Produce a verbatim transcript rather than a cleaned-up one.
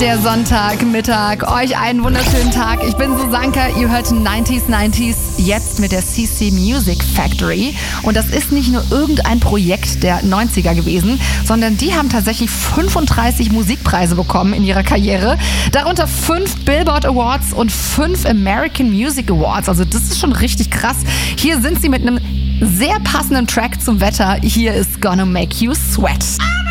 der Sonntagmittag. Euch einen wunderschönen Tag. Ich bin Susanka, ihr hört neunzig neunzig jetzt mit der C C Music Factory. Und das ist nicht nur irgendein Projekt der neunziger gewesen, sondern die haben tatsächlich fünfunddreißig Musikpreise bekommen in ihrer Karriere. Darunter fünf Billboard Awards und fünf American Music Awards. Also das ist schon richtig krass. Hier sind sie mit einem sehr passenden Track zum Wetter. Hier ist Gonna Make You Sweat.